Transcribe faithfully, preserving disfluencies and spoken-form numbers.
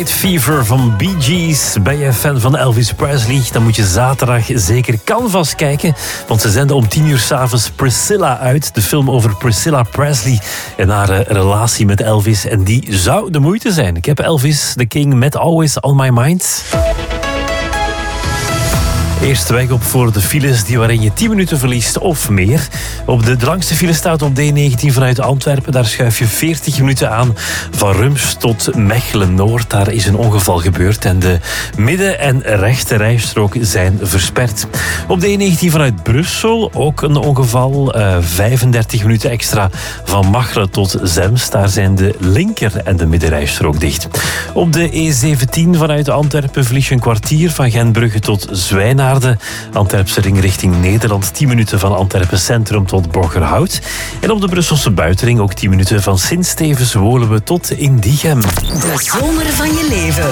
Night Fever van Bee Gees. Ben je fan van Elvis Presley? Dan moet je zaterdag zeker Canvas kijken. Want ze zenden om tien uur 's avonds Priscilla uit. De film over Priscilla Presley en haar uh, relatie met Elvis. En die zou de moeite zijn. Ik heb Elvis, the King, met Always on My Mind. Eerst weg op voor de files die waarin je tien minuten verliest of meer. Op de, de langste file staat op D negentien vanuit Antwerpen. Daar schuif je veertig minuten aan van Rums tot Mechelen-Noord. Daar is een ongeval gebeurd en de midden- en rechte rijstrook zijn versperd. Op de D negentien vanuit Brussel ook een ongeval. Uh, vijfendertig minuten extra van Machelen tot Zems. Daar zijn de linker- en de middenrijstrook dicht. Op de E zeventien vanuit Antwerpen verlies je een kwartier van Gentbrugge tot Zwijnaarden. Antwerpse ring richting Nederland. tien minuten van Antwerpen Centrum tot Borgerhout. En op de Brusselse buitenring ook tien minuten van Sint-Stevens-Woluwe tot Indichem. De zomer van je leven.